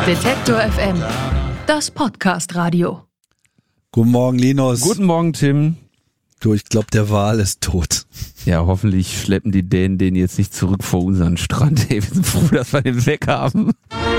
Detektor FM, das Podcast-Radio. Guten Morgen, Linus. Guten Morgen, Tim. Du, ich glaube, der Wal ist tot. Ja, hoffentlich schleppen die Dänen den jetzt nicht zurück vor unseren Strand. Ey, wir sind froh, dass wir den weg haben.